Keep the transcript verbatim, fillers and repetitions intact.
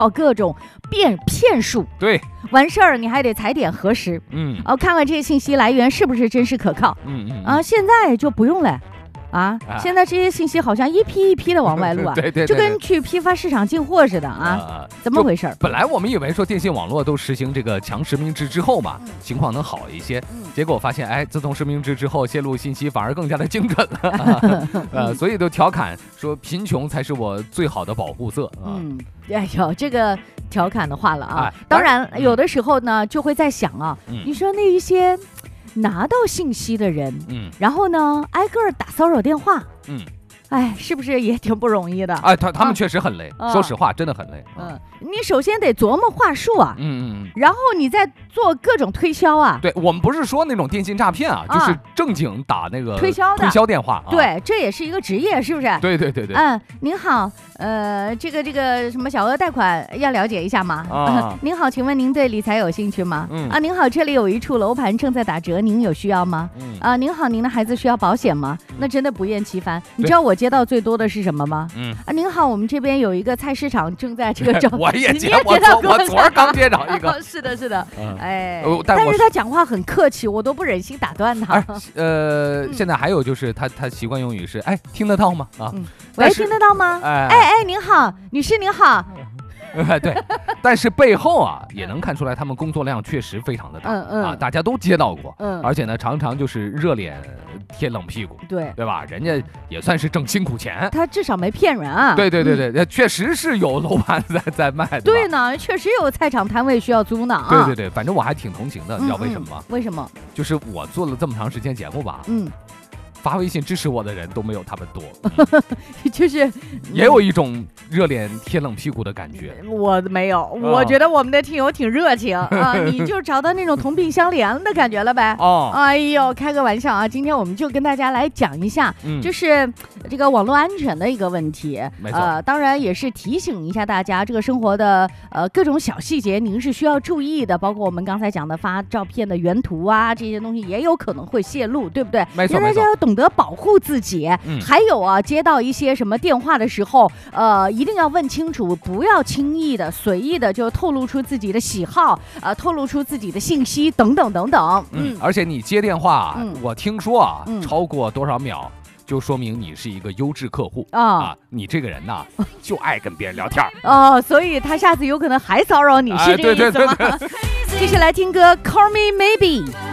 哦，各种变骗术。 对， 完事儿你还得踩点核实， 嗯， 哦，看看这些信息来源是不是真实可靠。 嗯嗯啊，现在就不用了。啊，现在这些信息好像一批一批的往外录啊， 对对对， 就跟去批发市场进货似的啊，呃、怎么回事？ 本来我们以为说电信网络都实行这个强实名制之后嘛， 嗯、 情况能好一些， 嗯、 结果发现，哎，自从实名制之后，泄露信息反而更加的精准了，呃，所以都调侃说贫穷才是我最好的保护色啊。 嗯，哎呦，这个调侃的话了啊， 哎、 当然有的时候呢就会在想啊， 嗯、 你说那一些。拿到信息的人， 嗯， 然后呢，挨个打骚扰电话， 嗯， 哎，是不是也挺不容易的？ 哎，他他们确实很累， 啊、 说实话，真的很累。 嗯，你首先得琢磨话术啊， 嗯嗯， 然后你再做各种推销啊。 对，我们不是说那种电信诈骗啊，就是正经打那个推销的推销电话。 对，这也是一个职业，是不是？ 对对对对。 嗯，您好，呃，这个这个什么小额贷款要了解一下吗？ 啊， 您好，请问您对理财有兴趣吗？ 嗯啊，您好，这里有一处楼盘正在打折，您有需要吗？ 嗯啊，您好，您的孩子需要保险吗？那真的不厌其烦。你知道我接到最多的是什么吗？ 嗯啊，您好，我们这边有一个菜市场正在这个招， 我也接， 我昨我昨儿刚接着一个， 是的，是的， 嗯、 哎， 但, 但是他讲话很客气，我都不忍心打断他。 哎、呃、嗯，现在还有就是他他习惯用语是，哎，听得到吗？啊， 嗯、喂，听得到吗？哎哎哎，您好，女士您好。 对，但是背后啊也能看出来他们工作量确实非常的大， 嗯嗯啊，大家都接到过， 嗯， 而且呢常常就是热脸贴冷屁股， 对对吧？人家也算是挣辛苦钱， 他至少没骗人啊。 对对对对，嗯、确实是有楼盘在在卖的。 对呢，确实有菜场摊位需要租呢啊。 对对对，反正我还挺同情的，你知道为什么吗？ 嗯嗯、为什么？ 就是我做了这么长时间节目吧， 嗯。 发微信支持我的人都没有他们多， 嗯、就是也有一种热脸贴冷屁股的感觉。 我没有，我觉得我们的听友挺热情啊，你就找到那种同病相怜的感觉了呗。 哦， 哎呦，开个玩笑啊！今天我们就跟大家来讲一下， 嗯、 就是这个网络安全的一个问题。 没错， 呃，当然也是提醒一下大家，这个生活的呃各种小细节，您是需要注意的，包括我们刚才讲的发照片的原图啊，这些东西也有可能会泄露，对不对？ 没错， 大家要懂。懂得保护自己、 嗯， 还有啊，接到一些什么电话的时候，呃，一定要问清楚，不要轻易的、随意的就透露出自己的喜好，呃，透露出自己的信息等等等等。 嗯，而且你接电话， 嗯、 我听说啊、 嗯， 超过多少秒，就说明你是一个优质客户、 哦、 啊，你这个人呐、啊，就爱跟别人聊天哦，所以他下次有可能还骚扰你，是这个意思吗？ 哎、对对对对接下来听歌 ，Call Me Maybe。